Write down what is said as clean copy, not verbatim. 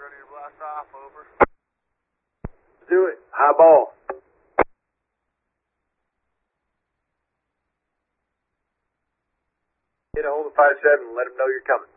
ready to blast off, over. Do it. High ball. Get a hold of 5-7 and let them know you're coming.